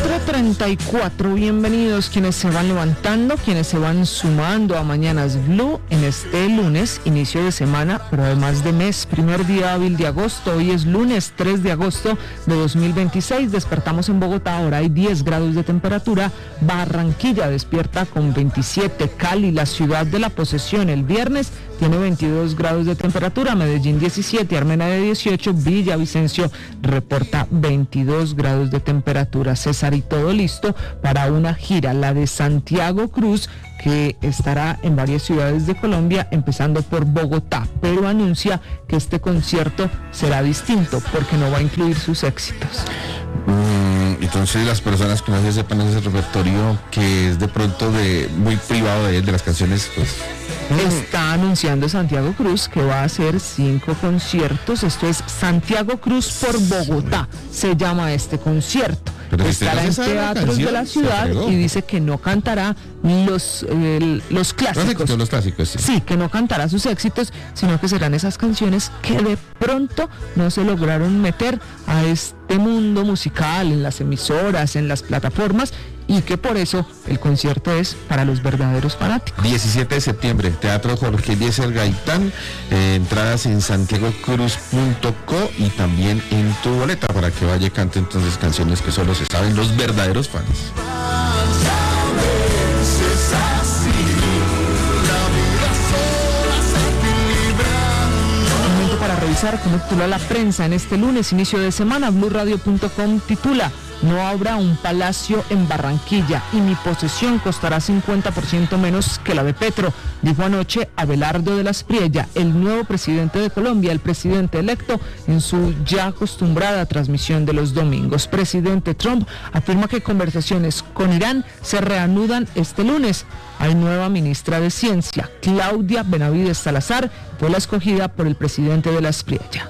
4:34, bienvenidos quienes se van levantando, quienes se van sumando a Mañanas Blue en este lunes, inicio de semana, pero además de mes, primer día hábil de agosto. Hoy es lunes 3 de agosto de 2026, despertamos en Bogotá, ahora hay 10 grados de temperatura, Barranquilla despierta con 27, Cali, la ciudad de la posesión, el viernes tiene 22 grados de temperatura, Medellín 17, Armenia de 18, Villavicencio reporta 22 grados de temperatura. César, y todo listo para una gira, la de Santiago Cruz, que estará en varias ciudades de Colombia, empezando por Bogotá, pero anuncia que este concierto será distinto porque no va a incluir sus éxitos. Entonces las personas que no se sepan ese repertorio, que es de pronto muy privado de las canciones, pues... Está anunciando Santiago Cruz que va a hacer 5 conciertos. Esto es Santiago Cruz por Bogotá, se llama este concierto. Pero estará en teatros de la ciudad y dice que no cantará los clásicos. Los clásicos, sí. Sí, que no cantará sus éxitos, sino que serán esas canciones que de pronto no se lograron meter a este mundo musical, en las emisoras, en las plataformas, y que por eso el concierto es para los verdaderos fanáticos. 17 de septiembre, Teatro Jorge Eliezer Gaitán, entradas en santiagocruz.co y también en tu boleta para que vaya y cante entonces canciones que solo se saben los verdaderos fans. Momento para revisar cómo titula la prensa en este lunes, inicio de semana. BluRadio.com titula: no habrá un palacio en Barranquilla y mi posesión costará 50% menos que la de Petro, dijo anoche Abelardo de la Espriella, el nuevo presidente de Colombia, el presidente electo, en su ya acostumbrada transmisión de los domingos. Presidente Trump afirma que conversaciones con Irán se reanudan este lunes. Hay nueva ministra de Ciencia, Claudia Benavides Salazar, fue la escogida por el presidente de la Espriella.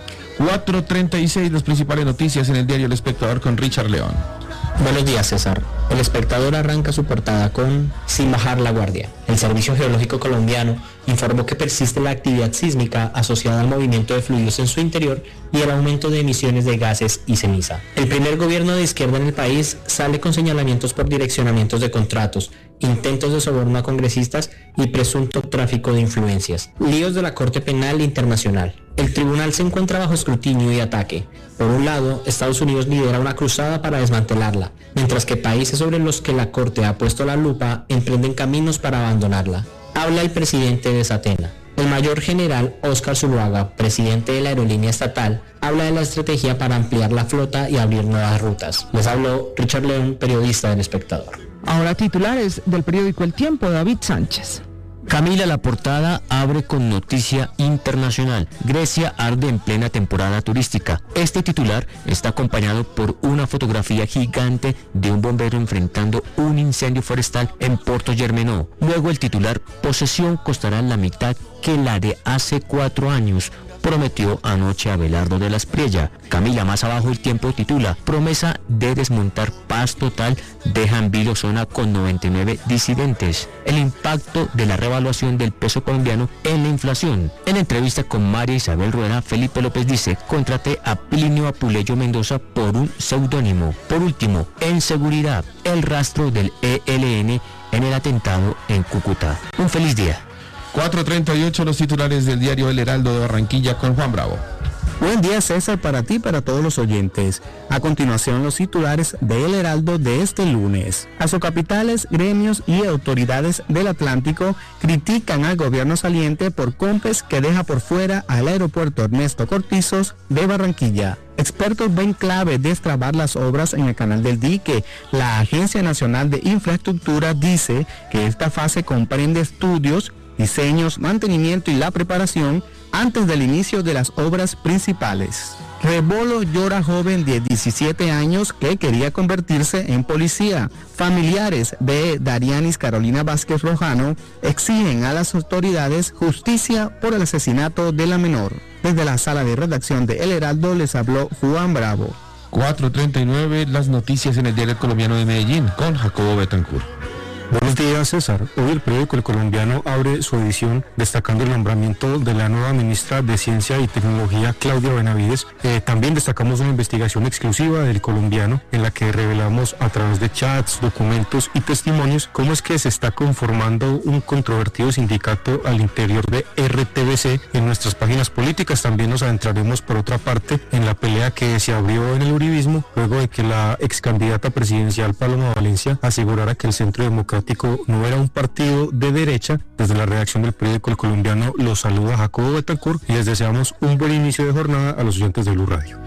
4:36, las principales noticias en el diario El Espectador con Richard León. Buenos días, César. El Espectador arranca su portada con: sin bajar la guardia. El Servicio Geológico Colombiano informó que persiste la actividad sísmica asociada al movimiento de fluidos en su interior y el aumento de emisiones de gases y ceniza. El primer gobierno de izquierda en el país sale con señalamientos por direccionamientos de contratos, intentos de soborno a congresistas y presunto tráfico de influencias. Líos de la Corte Penal Internacional. El tribunal se encuentra bajo escrutinio y ataque. Por un lado, Estados Unidos lidera una cruzada para desmantelarla, mientras que países sobre los que la Corte ha puesto la lupa emprenden caminos para abandonarla. Habla el presidente de Satena. El mayor general Óscar Zuluaga, presidente de la aerolínea estatal, habla de la estrategia para ampliar la flota y abrir nuevas rutas. Les habló Richard León, periodista del Espectador. Ahora titulares del periódico El Tiempo, David Sánchez. Camila, la portada abre con noticia internacional. Grecia arde en plena temporada turística. Este titular está acompañado por una fotografía gigante de un bombero enfrentando un incendio forestal en Porto Germano. Luego el titular: posesión costará la mitad que la de hace 4 años, prometió anoche Abelardo de la Espriella. Camila, más abajo el Tiempo titula: promesa de desmontar paz total deja en vilo zona con 99 disidentes. El impacto de la revaluación del peso colombiano en la inflación. En entrevista con María Isabel Rueda, Felipe López dice: contraté a Plinio Apuleyo Mendoza por un seudónimo. Por último, en seguridad, el rastro del ELN en el atentado en Cúcuta. Un feliz día. 4:38, los titulares del diario El Heraldo de Barranquilla con Juan Bravo. Buen día, César, para ti y para todos los oyentes. A continuación, los titulares de El Heraldo de este lunes. Asocapitales, gremios y autoridades del Atlántico critican al gobierno saliente por compes que deja por fuera al aeropuerto Ernesto Cortizos de Barranquilla. Expertos ven clave destrabar las obras en el Canal del Dique. La Agencia Nacional de Infraestructura dice que esta fase comprende estudios, diseños, mantenimiento y la preparación antes del inicio de las obras principales. Rebolo llora joven de 17 años que quería convertirse en policía. Familiares de Darianis Carolina Vázquez Rojano exigen a las autoridades justicia por el asesinato de la menor. Desde la sala de redacción de El Heraldo les habló Juan Bravo. 4:39, las noticias en el diario colombiano de Medellín con Jacobo Betancourt. Buenos días, César. Hoy el periódico El Colombiano abre su edición destacando el nombramiento de la nueva ministra de Ciencia y Tecnología, Claudia Benavides. También destacamos una investigación exclusiva del Colombiano en la que revelamos a través de chats, documentos y testimonios cómo es que se está conformando un controvertido sindicato al interior de RTBC. En nuestras páginas políticas también nos adentraremos por otra parte en la pelea que se abrió en el uribismo luego de que la ex candidata presidencial Paloma Valencia asegurara que el Centro Democrático no era un partido de derecha. Desde la redacción del periódico El Colombiano los saluda Jacobo Betancourt y les deseamos un buen inicio de jornada a los oyentes de Blue Radio.